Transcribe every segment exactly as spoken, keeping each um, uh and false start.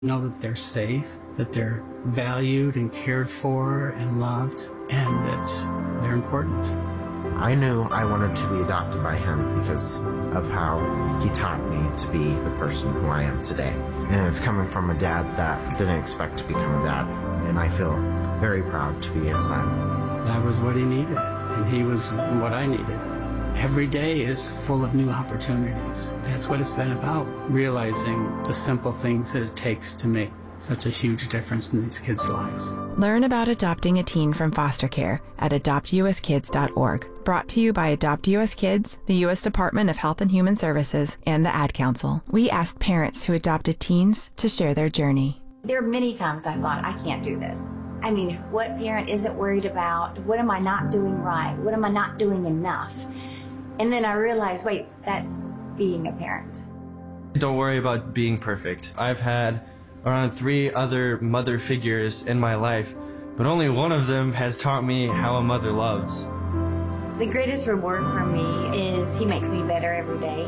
Know that they're safe, that they're valued and cared for and loved, and that they're important. I knew I wanted to be adopted by him because of how he taught me to be the person who I am today. And it's coming from a dad that didn't expect to become a dad, and I feel very proud to be his son. I was what he needed, and he was what I needed. Every day is full of new opportunities. That's what it's been about, realizing the simple things that it takes to make such a huge difference in these kids' lives. Learn about adopting a teen from foster care at adopt u s kids dot org. Brought to you by Adopt U S Kids, the U S Department of Health and Human Services, and the Ad Council. We asked parents who adopted teens to share their journey. There are many times I thought, I can't do this. I mean, what parent isn't worried about? What am I not doing right? What am I not doing enough? And then I realized, wait, that's being a parent. Don't worry about being perfect. I've had around three other mother figures in my life, but only one of them has taught me how a mother loves. The greatest reward for me is he makes me better every day.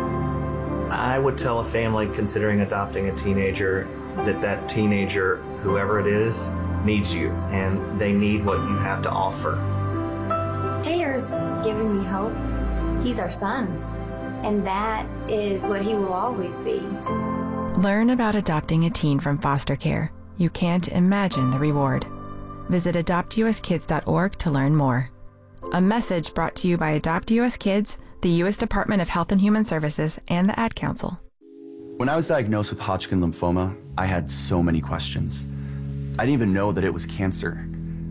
I would tell a family considering adopting a teenager that that teenager, whoever it is, needs you, and they need what you have to offer. Taylor's giving me hope. He's our son, and that is what he will always be. Learn about adopting a teen from foster care. You can't imagine the reward. Visit adopt u s kids dot org to learn more. A message brought to you by Adopt U S Kids, the U S Department of Health and Human Services, and the Ad Council. When I was diagnosed with Hodgkin lymphoma, I had so many questions. I didn't even know that it was cancer.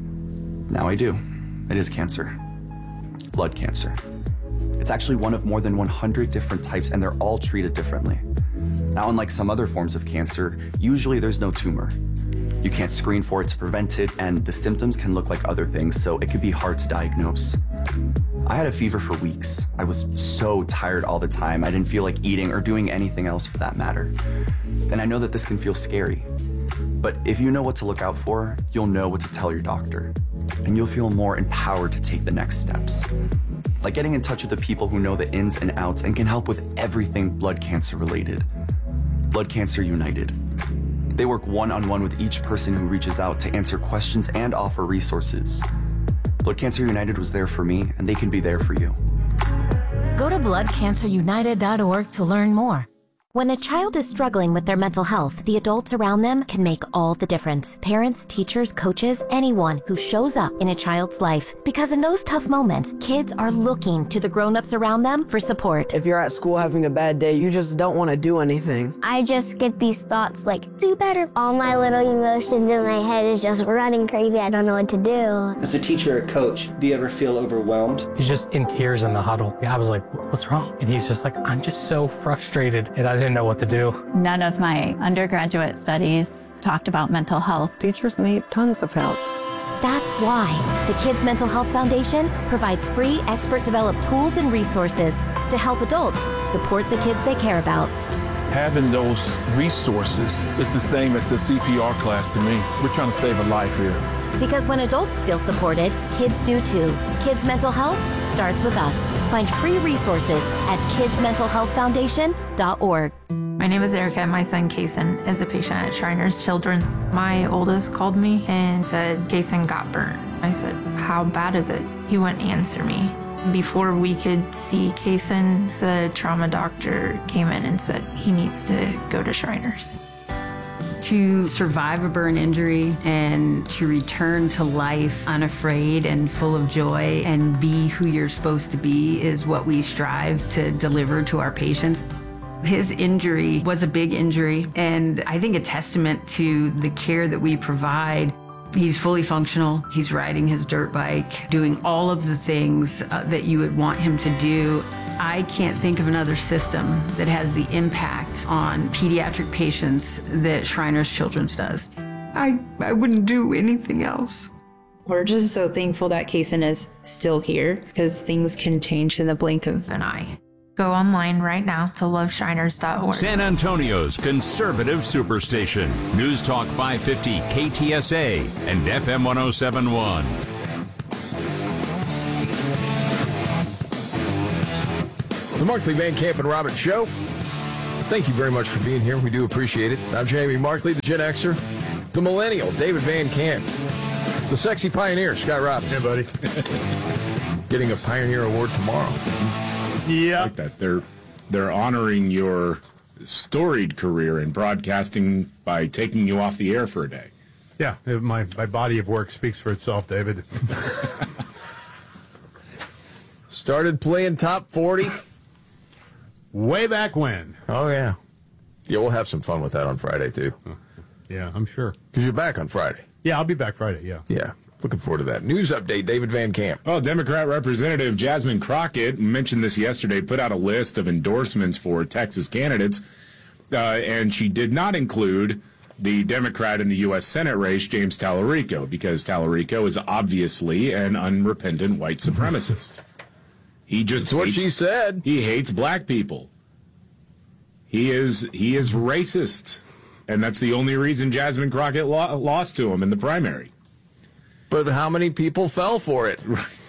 Now I do. It is cancer. Blood cancer. It's actually one of more than one hundred different types, and they're all treated differently. Now, unlike some other forms of cancer, usually there's no tumor. You can't screen for it to prevent it, and the symptoms can look like other things, so it could be hard to diagnose. I had a fever for weeks. I was so tired all the time. I didn't feel like eating or doing anything else for that matter. And I know that this can feel scary. But if you know what to look out for, you'll know what to tell your doctor. And you'll feel more empowered to take the next steps. Like getting in touch with the people who know the ins and outs and can help with everything blood cancer related. Blood Cancer United. They work one-on-one with each person who reaches out to answer questions and offer resources. Blood Cancer United was there for me, and they can be there for you. Go to blood cancer united dot org to learn more. When a child is struggling with their mental health, the adults around them can make all the difference. Parents, teachers, coaches, anyone who shows up in a child's life. Because in those tough moments, kids are looking to the grown-ups around them for support. If you're at school having a bad day, you just don't want to do anything. I just get these thoughts like, do better. All my little emotions in my head is just running crazy. I don't know what to do. As a teacher or coach, do you ever feel overwhelmed? He's just in tears in the huddle. I was like, what's wrong? And he's just like, I'm just so frustrated, and I didn't know what to do. None of my undergraduate studies talked about mental health. Teachers need tons of help. That's why the Kids Mental Health Foundation provides free expert-developed tools and resources to help adults support the kids they care about. Having those resources is the same as the C P R class to me. We're trying to save a life here. Because when adults feel supported, kids do too. Kids Mental Health starts with us. Find free resources at kids mental health foundation dot org. My name is Erica, and my son Kaysen is a patient at Shriners Children. My oldest called me and said Kaysen got burnt. I said, how bad is it? He wouldn't answer me. Before we could see Kaysen, the trauma doctor came in and said he needs to go to Shriners. To survive a burn injury and to return to life unafraid and full of joy and be who you're supposed to be is what we strive to deliver to our patients. His injury was a big injury, and I think a testament to the care that we provide. He's fully functional. He's riding his dirt bike, doing all of the things uh, that you would want him to do. I can't think of another system that has the impact on pediatric patients that Shriners Children's does. I, I wouldn't do anything else. We're just so thankful that Kaysen is still here, because things can change in the blink of an eye. Go online right now to love shriners dot org. San Antonio's conservative superstation. News Talk five fifty K T S A and F M one oh seven point one. The Markley, Van Camp, and Roberts Show. Thank you very much for being here. We do appreciate it. I'm Jamie Markley, the Gen Xer, the Millennial, David Van Camp, the Sexy Pioneer, Scott Robin. Hey, buddy. Getting a Pioneer Award tomorrow. Yeah. Like that. They're, they're honoring your storied career in broadcasting by taking you off the air for a day. Yeah, my, my body of work speaks for itself, David. Started playing top forty way back when. Oh, yeah. Yeah, we'll have some fun with that on Friday, too. Oh, yeah, I'm sure. Because you're back on Friday. Yeah, I'll be back Friday, yeah. Yeah, looking forward to that. News update, David Van Camp. Well, Democrat Representative Jasmine Crockett mentioned this yesterday, put out a list of endorsements for Texas candidates, uh, and she did not include the Democrat in the U S Senate race, James Tallarico, because Tallarico is obviously an unrepentant white supremacist. He just That's what hates, she said. He hates black people. He is he is racist, and that's the only reason Jasmine Crockett lo- lost to him in the primary. But how many people fell for it?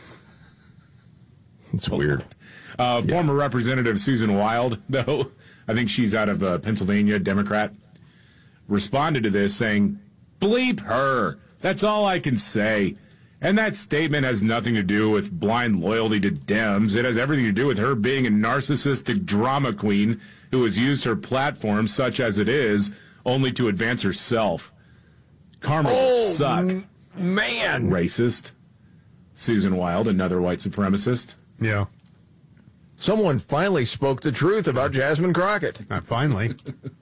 It's weird. Uh, yeah. Former Representative Susan Wild, though, I think she's out of uh, Pennsylvania, Democrat, responded to this saying, "Bleep her. That's all I can say. And that statement has nothing to do with blind loyalty to Dems. It has everything to do with her being a narcissistic drama queen who has used her platform, such as it is, only to advance herself. Karma will oh, suck." M- man. Racist. Susan Wild, another white supremacist. Yeah. Someone finally spoke the truth about Jasmine Crockett. Not finally.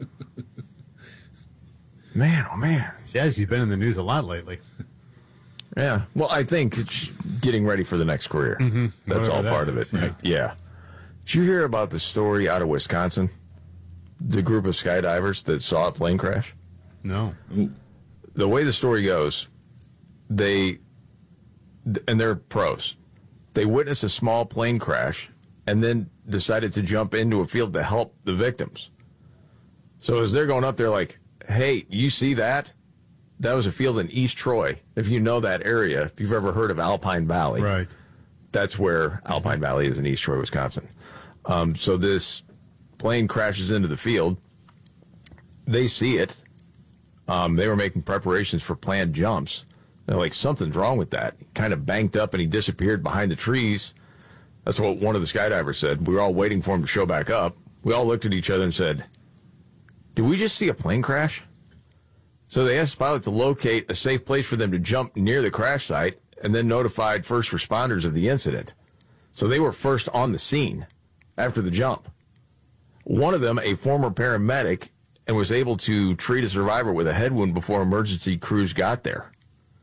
Man, oh man. Jazzy's been in the news a lot lately. Yeah. Well, I think it's getting ready for the next career. Mm-hmm. That's Whatever all that part of is, it. yeah. yeah. Did you hear about the story out of Wisconsin? The group of skydivers that saw a plane crash? No. Ooh. The way the story goes, they, and they're pros, they witnessed a small plane crash and then decided to jump into a field to help the victims. So as they're going up, they're like, "Hey, you see that? That was a field in East Troy. If you know that area, if you've ever heard of Alpine Valley, right? That's where Alpine Valley is in East Troy, Wisconsin. Um, so this plane crashes into the field. They see it. Um, they were making preparations for planned jumps. They're like, something's wrong with that. He kind of banked up and he disappeared behind the trees. That's what one of the skydivers said. We were all waiting for him to show back up. We all looked at each other and said, "Did we just see a plane crash?" So they asked the pilot to locate a safe place for them to jump near the crash site and then notified first responders of the incident. So they were first on the scene after the jump. One of them, a former paramedic, and was able to treat a survivor with a head wound before emergency crews got there.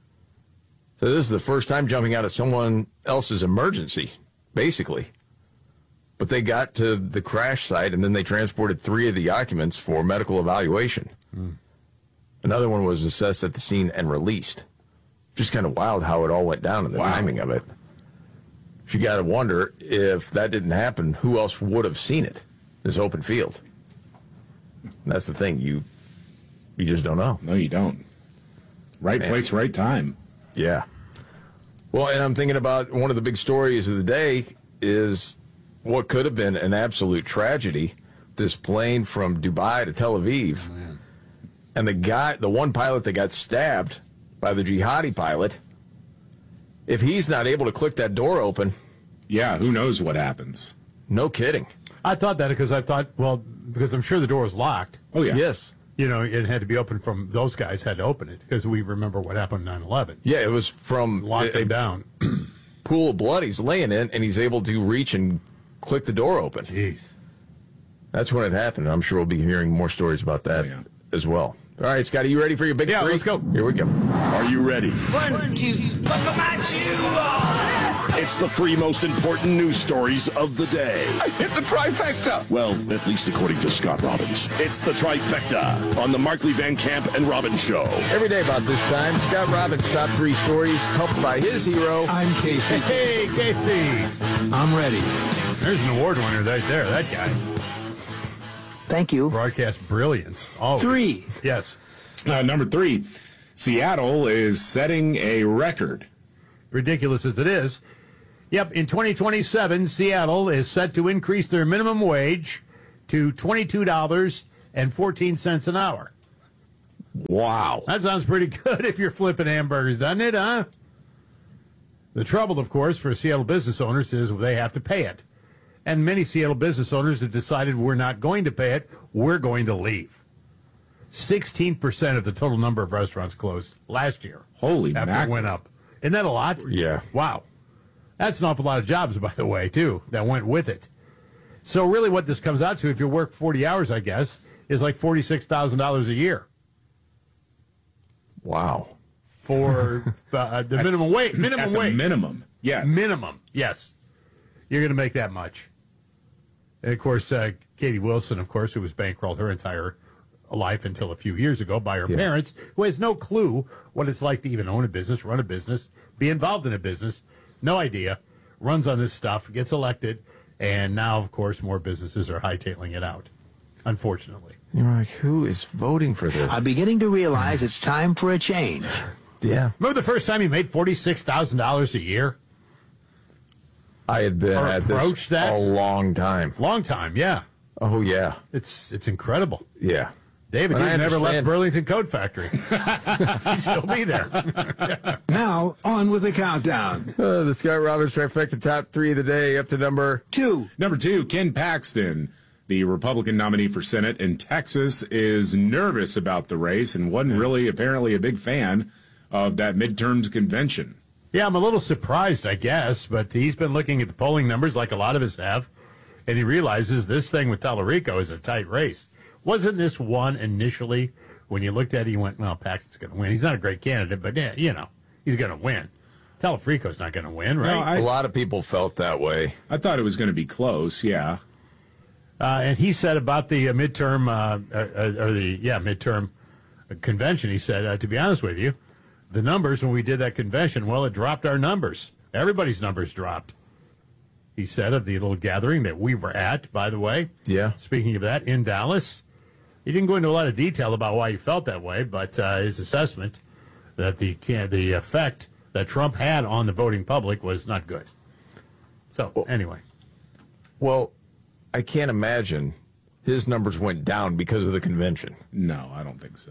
So this is the first time jumping out of someone else's emergency, basically. But they got to the crash site, and then they transported three of the occupants for medical evaluation. Mm. Another one was assessed at the scene and released. Just kind of wild how it all went down and the wow. timing of it. You got to wonder, if that didn't happen, who else would have seen it? This open field. And that's the thing. You you just don't know. No, you don't. Right Man. place, right time. Yeah. Well, and I'm thinking about one of the big stories of the day is what could have been an absolute tragedy. This plane from Dubai to Tel Aviv. Oh, man. And the guy, the one pilot that got stabbed by the jihadi pilot, if he's not able to click that door open. Yeah, who knows what happens. No kidding. I thought that because I thought, well, because I'm sure the door was locked. Oh, yeah. Yes. You know, it had to be open from, those guys had to open it because we remember what happened on nine eleven. Yeah, it was from. Locked a, him down. Pool of blood he's laying in, and he's able to reach and click the door open. Jeez. That's when it happened. I'm sure we'll be hearing more stories about that oh, yeah. as well. All right, Scotty, you ready for your big yeah, three? Let's go. Here we go. Are you ready? One, two, buckle my shoe. It's the three most important news stories of the day. I hit the trifecta. Well, at least according to Scott Robbins. It's the trifecta on the Markley, Van Camp, and Robbins Show. Every day about this time, Scott Robbins' top three stories, helped by his hero. I'm Casey. Hey, Casey. I'm ready. There's an award winner right there, that guy. Thank you. Broadcast brilliance. Always. Three. Yes. Uh, number three, Seattle is setting a record. Ridiculous as it is. Yep, in twenty twenty-seven, Seattle is set to increase their minimum wage to twenty-two dollars and fourteen cents an hour. Wow. That sounds pretty good if you're flipping hamburgers, doesn't it, huh? The trouble, of course, for Seattle business owners is they have to pay it. And many Seattle business owners have decided we're not going to pay it, we're going to leave. sixteen percent of the total number of restaurants closed last year. Holy after mackerel. it went up. Isn't that a lot? Yeah. Wow. That's an awful lot of jobs, by the way, too, that went with it. So really what this comes out to, if you work forty hours, I guess, is like forty-six thousand dollars a year. Wow. For uh, the minimum wage. Minimum At the wage. minimum, yes. Minimum, yes. You're going to make that much. And, of course, uh, Katie Wilson, of course, who was bankrolled her entire life until a few years ago by her Yeah. parents, who has no clue what it's like to even own a business, run a business, be involved in a business. No idea. Runs on this stuff, gets elected, and now, of course, more businesses are hightailing it out, unfortunately. You're like, who is voting for this? I'm beginning to realize it's time for a change. Yeah. Remember the first time you made forty-six thousand dollars a year? I had been Or at approached this that? a long time. Long time, yeah. Oh, yeah. It's it's incredible. Yeah. David, And you've I never left understand. Burlington Coat Factory. He'd still be there. Now, on with the countdown. Uh, the Scott Robbins trifecta top three of the day up to number two. Number two, Ken Paxton, the Republican nominee for Senate in Texas, is nervous about the race and wasn't really apparently a big fan of that midterms convention. Yeah, I'm a little surprised, I guess, but he's been looking at the polling numbers like a lot of us have, and he realizes this thing with Tallarico is a tight race. Wasn't this one initially, when you looked at it, you went, well, Paxton's going to win. He's not a great candidate, but, yeah, you know, he's going to win. Tallarico's not going to win, right? No, I- A lot of people felt that way. I thought it was going to be close, yeah. Uh, and he said about the uh, midterm, uh, uh, or the, yeah, midterm convention, he said, uh, to be honest with you, the numbers when we did that convention, well, it dropped our numbers. Everybody's numbers dropped. He said of the little gathering that we were at, by the way. Yeah. Speaking of that, in Dallas. He didn't go into a lot of detail about why he felt that way, but uh, his assessment that the the effect that Trump had on the voting public was not good. So, well, anyway. Well, I can't imagine his numbers went down because of the convention. No, I don't think so.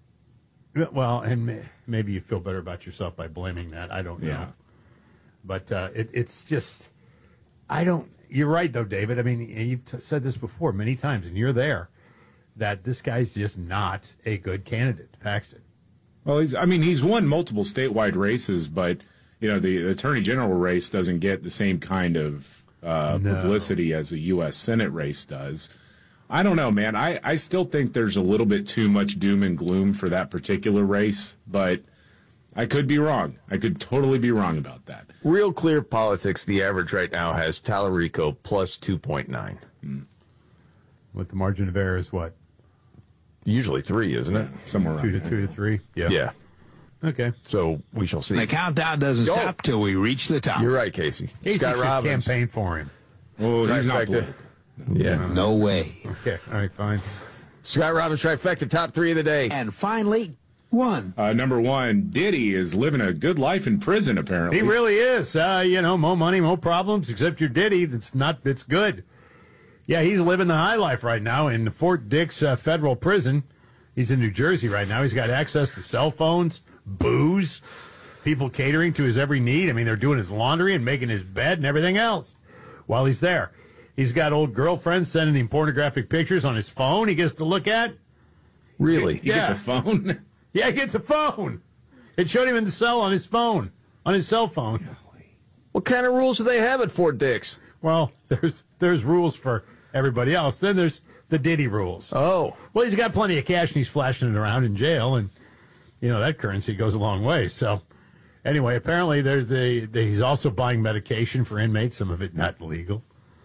Well, and may, maybe you feel better about yourself by blaming that. I don't know. Yeah. But uh, it, it's just, I don't, you're right, though, David. I mean, you've t- said this before many times, and you're there, that this guy's just not a good candidate, Paxton. Well, he's, I mean, he's won multiple statewide races, but, you know, the Attorney General race doesn't get the same kind of uh, No. publicity as a U S Senate race does. I don't know, man. I, I still think there's a little bit too much doom and gloom for that particular race, but I could be wrong. I could totally be wrong about that. Real Clear Politics, the average right now has Tallarico plus two point nine. Hmm. With the margin of error is what? Usually three, isn't it? Somewhere around Two to there. two to three? Yeah. Yeah. Okay. So we shall see. The countdown doesn't Go. stop till we reach the top. You're right, Casey. Casey Scott should Robbins. campaign for him. Oh, he's not Trifecta. political. Yeah. No way. Okay. All right, fine. Scott Robbins trifecta, top three of the day. And finally, one. Uh, number one, Diddy is living a good life in prison, apparently. He really is. Uh, you know, more money, more problems, except you're Diddy. It's not, it's good. Yeah, he's living the high life right now in Fort Dix uh, Federal Prison. He's in New Jersey right now. He's got access to cell phones, booze, people catering to his every need. I mean, they're doing his laundry and making his bed and everything else while he's there. He's got old girlfriends sending him pornographic pictures on his phone he gets to look at. Really? He gets a phone? Yeah, he gets a phone. It showed him in the cell on his phone, on his cell phone. What kind of rules do they have at Fort Dix? Well, there's there's rules for everybody else. Then there's the Diddy rules. Oh. Well, he's got plenty of cash and he's flashing it around in jail, and you know that currency goes a long way. So, anyway, apparently there's the, the he's also buying medication for inmates. Some of it not legal,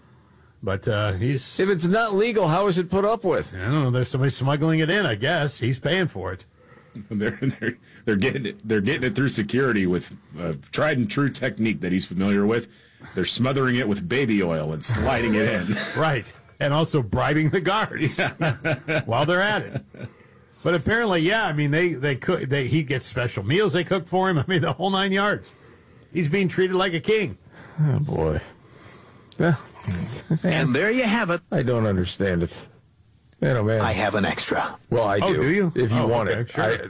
but uh, he's. If it's not legal, how is it put up with? I don't know. There's somebody smuggling it in. I guess he's paying for it. They're, they're, they're getting it. They're getting it through security with a tried and true technique that he's familiar with. They're smothering it with baby oil and sliding it in. Right, and also bribing the guards while they're at it. But apparently, yeah, I mean, they they cook. They he gets special meals they cook for him. I mean, the whole nine yards. He's being treated like a king. Oh boy. Yeah, And there you have it. I don't understand it. Man, oh man. I have an extra. Well, I do. Oh, do you? If you Oh, want okay, it. sure. I,